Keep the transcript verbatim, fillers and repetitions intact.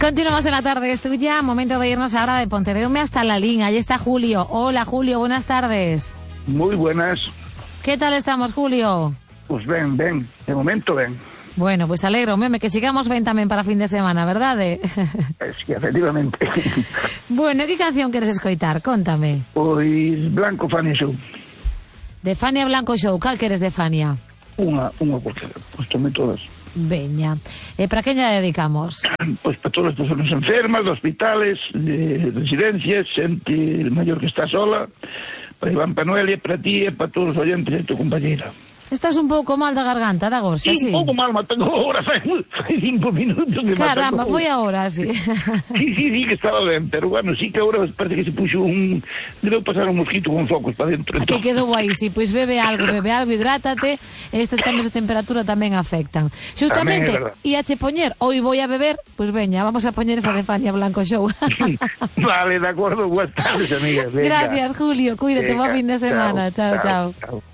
Continuamos en la tarde, es tuya. Momento de irnos ahora de Pontedeume hasta La Lín. Allí está Julio. Hola, Julio, buenas tardes. Muy buenas. ¿Qué tal estamos, Julio? Pues ven, ven. De momento ven. Bueno, pues alegro, meme, que sigamos ben tamén para fin de semana, verdade? Es que efectivamente. Bueno, que canción queres escoitar? Cóntame. Pois Blanco Fania Show. De Fania Blanco Show, cal queres de Fania? Unha, unha porque gustame todas. Veña. E para quen lla dedicamos? Pois para todas as persoas enfermas, de hospitales, de residencias, xente maior que está sola, para Iván Panuelia, para ti e para todos os oyentes de tu compañeira. Estás un pouco mal da garganta, da gorxa, sí? Sí, un pouco mal, me tengo ahora, fai cinco minutos que Caramba, foi agora, sí. Sí, sí, sí, que estaba ben, pero bueno, sí que agora parece que se puxo un... Debeu pasar un mosquito con focos para dentro. Que quedou aí, sí, pois bebe algo, bebe algo, hidrátate, estes cambios de temperatura tamén afectan. Xustamente, ia che poñer, hoy voy a beber, pois veña, vamos a poñer esa de Fania Blanco Show. Vale, de acordo, buenas tardes, amigas. Gracias, Julio, cuídate, buen fin de semana, chao, chao. chao.